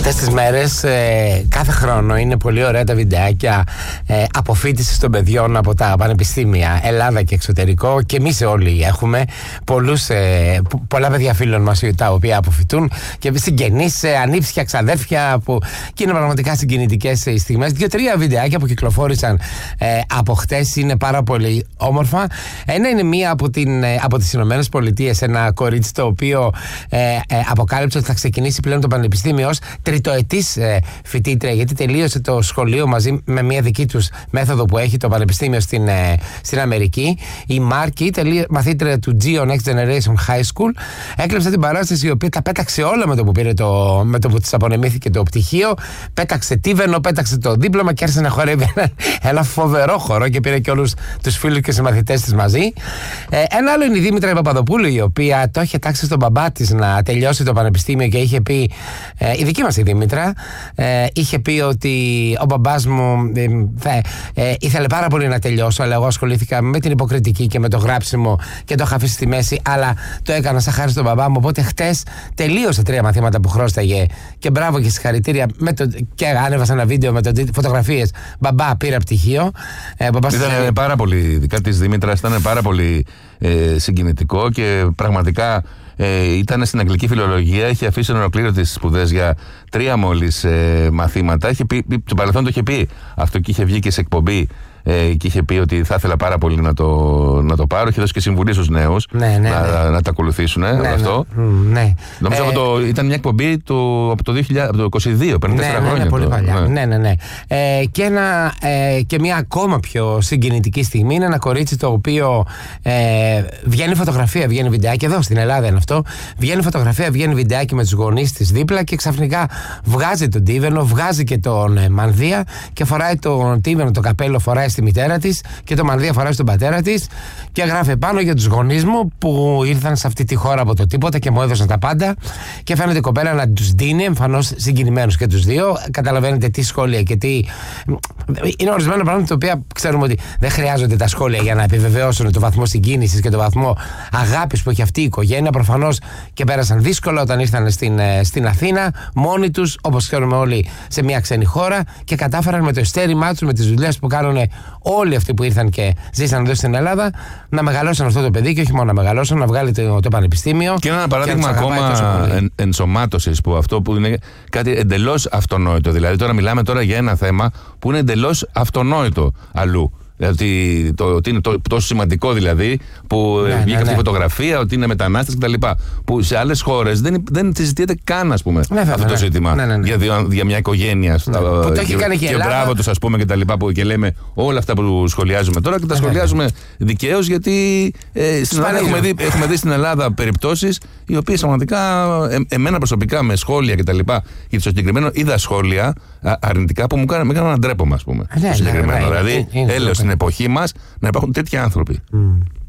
Αυτές τις μέρες, κάθε χρόνο είναι πολύ ωραία τα βιντεάκια αποφοίτησης των παιδιών από τα πανεπιστήμια, Ελλάδα και εξωτερικό, και εμείς όλοι έχουμε πολλά παιδιά φίλων μας τα οποία αποφοιτούν, και συγγενείς, ανήψια, ξαδέρφια, και είναι πραγματικά συγκινητικές οι στιγμές. 2-3 βιντεάκια που κυκλοφόρησαν από χτες είναι πάρα πολύ όμορφα. Ένα είναι μία από τις Ηνωμένες Πολιτείες, ένα κορίτσι το οποίο αποκάλυψε ότι θα ξεκινήσει πλέον το πανεπιστήμιο ως τριτοετής φοιτήτρια, γιατί τελείωσε το σχολείο μαζί με μια δική τους μέθοδο που έχει το πανεπιστήμιο στην Αμερική. Η Μάρκη, μαθήτρια του GEO Next Generation High School, έκλεψε την παράσταση, η οποία τα πέταξε όλα με το που με το που της απονεμήθηκε το πτυχίο. Πέταξε τίβενο, πέταξε το δίπλωμα και άρχισε να χορεύει ένα φοβερό χορό και πήρε και όλους τους φίλους και συμμαθητές της μαζί. Ένα άλλο είναι η Δήμητρα Παπαδοπούλου, η οποία το είχε τάξει στον μπαμπά της να τελειώσει το πανεπιστήμιο και είχε πει, η δική μας η Δήμητρα, είχε πει ότι ο μπαμπάς μου ήθελε πάρα πολύ να τελειώσω, αλλά εγώ ασχολήθηκα με την υποκριτική και με το γράψιμο και το είχα αφήσει στη μέση, αλλά το έκανα σαν χάρη στον μπαμπά μου. Οπότε χτες τελείωσε 3 μαθήματα που χρώσταγε και μπράβο και συγχαρητήρια. Και ανέβασα ένα βίντεο με φωτογραφίες. Μπαμπά, πήρα πτυχίο. Ήταν πάρα πολύ, ειδικά της Δήμητρας, ήταν πάρα πολύ συγκινητικό και πραγματικά ήταν στην αγγλική φιλολογία, είχε αφήσει ολοκλήρωτες σπουδές για 3 μόλις μαθήματα. Στο παρελθόν το είχε πει αυτό και είχε βγει και σε εκπομπή και είχε πει ότι θα ήθελα πάρα πολύ να το πάρω. Είχε δώσει και συμβουλή στους νέους να τα ακολουθήσουν αυτό. Ναι. Νομίζω ήταν μια εκπομπή από το 2022, πριν 4 χρόνια. Πολύ παλιά. Ναι. Και μια ακόμα πιο συγκινητική στιγμή είναι ένα κορίτσι το οποίο βγαίνει φωτογραφία, βγαίνει βιντεάκι. Εδώ στην Ελλάδα είναι αυτό. Βγαίνει φωτογραφία, βγαίνει βιντεάκι με τους γονείς της δίπλα και ξαφνικά βγάζει τον τίβενο, βγάζει και τον μανδύα και φοράει τον τίβενο, το καπέλο φοράει στη μητέρα της και το μανδύα φοράει στον πατέρα της και γράφει πάνω για τους γονείς μου που ήρθαν σε αυτή τη χώρα από το τίποτα και μου έδωσαν τα πάντα, και φαίνεται η κοπέλα να τους δίνει, εμφανώς συγκινημένους και τους δύο. Καταλαβαίνετε τι σχόλια και τι. Είναι ορισμένα πράγματα τα οποία ξέρουμε ότι δεν χρειάζονται τα σχόλια για να επιβεβαιώσουν το βαθμό συγκίνησης και το βαθμό αγάπης που έχει αυτή η οικογένεια. Προφανώς και πέρασαν δύσκολα όταν ήρθαν στην Αθήνα, μόνοι τους, όπως ξέρουμε όλοι, σε μια ξένη χώρα, και κατάφεραν με το εστέρημά τους, με τις δουλειές που κάνουν όλοι αυτοί που ήρθαν και ζήσαν εδώ στην Ελλάδα, να μεγαλώσουν αυτό το παιδί, και όχι μόνο να μεγαλώσουν, να βγάλει το πανεπιστήμιο. Και ένα παράδειγμα ακόμα ενσωμάτωσης, που αυτό που είναι κάτι εντελώς αυτονόητο. Δηλαδή, τώρα μιλάμε για ένα θέμα που είναι εντελώς αυτονόητο αλλού. Δηλαδή, ότι είναι τόσο σημαντικό, δηλαδή, που βγήκε αυτή η φωτογραφία, ότι είναι μετανάστες κτλ. Που σε άλλες χώρες δεν συζητιέται καν, ας πούμε, αυτό το ζήτημα. Για μια οικογένεια. Που το έχει κάνει και η Ελλάδα. Και μπράβο τους, ας πούμε, και τα λοιπά, λέμε όλα αυτά που σχολιάζουμε τώρα, και τα σχολιάζουμε δικαίως, γιατί έχουμε δει στην Ελλάδα περιπτώσεις οι οποίες πραγματικά, εμένα προσωπικά, με σχόλια κτλ. Και το συγκεκριμένο είδα σχόλια αρνητικά που με έκαναν να ντρέπομαι, ας πούμε. Δηλαδή, έλεος στην εποχή μας να υπάρχουν τέτοιοι άνθρωποι.